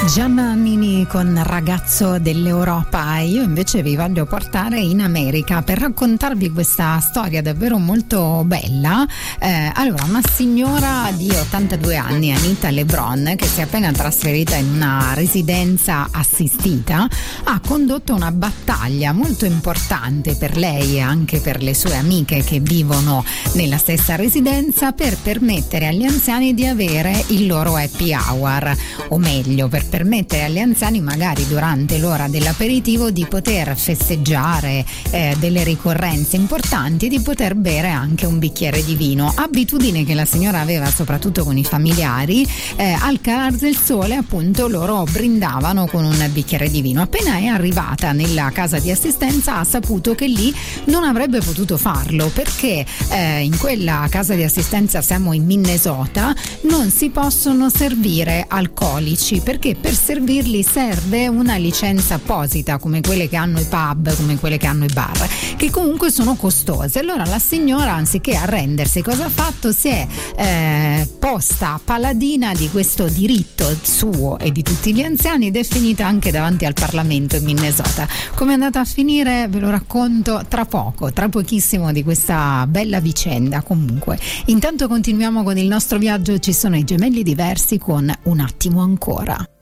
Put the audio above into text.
Giannini con Ragazzo dell'Europa. Io invece vi voglio portare in America per raccontarvi questa storia davvero molto bella. Allora, una signora di 82 anni, Anita LeBron, che si è appena trasferita in una residenza assistita, ha condotto una battaglia molto importante per lei e anche per le sue amiche che vivono nella stessa residenza, per permettere agli anziani di avere il loro happy hour, o meglio, per permettere agli anziani, magari durante l'ora dell'aperitivo, di poter festeggiare delle ricorrenze importanti e di poter bere anche un bicchiere di vino, abitudine che la signora aveva soprattutto con i familiari. Al calar del sole, appunto, loro brindavano con un bicchiere di vino. Appena è arrivata nella casa di assistenza ha saputo che lì non avrebbe potuto farlo, perché in quella casa di assistenza, siamo in Minnesota, non si possono servire alcolici, perché per servirli serve una licenza apposita, come quelle che hanno i pub, come quelle che hanno i bar, che comunque sono costose. Allora la signora, anziché arrendersi, cosa ha fatto? Si è posta paladina di questo diritto suo e di tutti gli anziani, ed è finita anche davanti al Parlamento in Minnesota. Come è andata a finire ve lo racconto tra poco, tra pochissimo, di questa bella vicenda. Comunque, intanto continuiamo con il nostro viaggio. Ci sono i Gemelli Diversi con Un attimo ancora.